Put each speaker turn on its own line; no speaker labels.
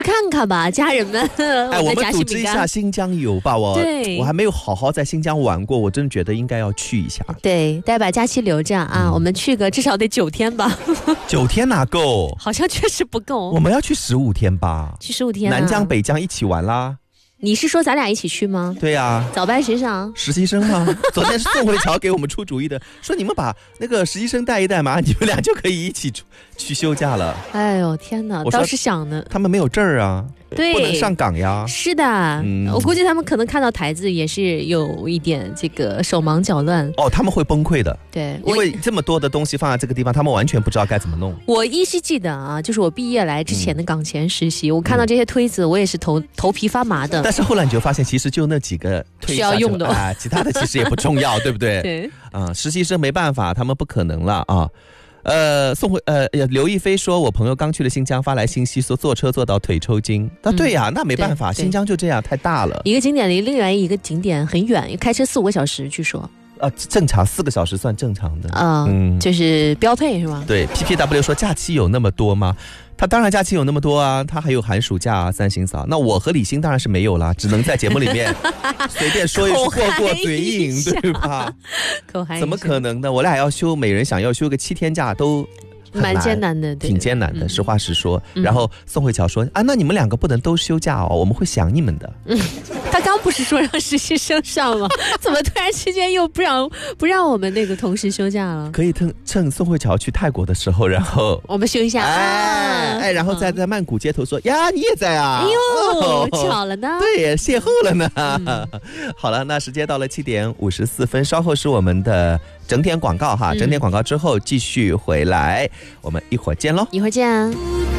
看看吧，家人们。
我们组织一下新疆游吧。我还没有好好在新疆玩过，我真的觉得应该要去一下。
对，大家把假期留着啊，我们去个至少得9天吧。
9天哪够？
好像确实不够。
我们要去15天吧？
去15天、
南疆北疆一起玩啦。
你是说咱俩一起去吗？
对呀，
早班谁上？
实习生吗？昨天是宋慧乔给我们出主意的，说你们把那个实习生带一带嘛，你们俩就可以一起去休假了。
哎呦天哪，倒是想呢。
他们没有证儿啊，
对，
不能上岗呀。
是的，我估计他们可能看到台子也是有一点这个手忙脚乱。
哦，他们会崩溃的。
对，
因为这么多的东西放在这个地方，他们完全不知道该怎么弄。我
依稀记得啊，就是我毕业来之前的岗前实习，我看到这些推子，我也是头皮发麻的。但是后来你就发现，其实就那几个推需要用的，其他的其实也不重要，对不对？对。实习生没办法，他们不可能了啊。刘亦菲说，我朋友刚去了新疆，发来信息说坐车坐到腿抽筋。对呀，那没办法，新疆就这样，太大了。一个景点离另外一个景点很远，开车4、5个小时，据说。正常4个小时算正常的。就是标配是吗？对 ，PPW 说假期有那么多吗？他当然假期有那么多啊，他还有寒暑假啊，三星嫂。那我和李欣当然是没有啦，只能在节目里面随便说一说，过嘴瘾，对吧？怎么可能呢？我俩要休，每人想要休个7天假都蛮艰难的，挺艰难的，实话实说。然后宋慧乔说啊，那你们2个不能都休假哦，我们会想你们的。他刚不是说让实习生上吗？怎么突然之间又不让我们那个同时休假了？可以趁宋慧乔去泰国的时候，然后我们休一下，然后在曼谷街头说呀，你也在啊？哎呦，巧了呢，对，邂逅了呢。好了，那时间到了7点54分，稍后是我们的整点广告哈，整点广告之后继续回来，我们一会儿见喽，一会儿见。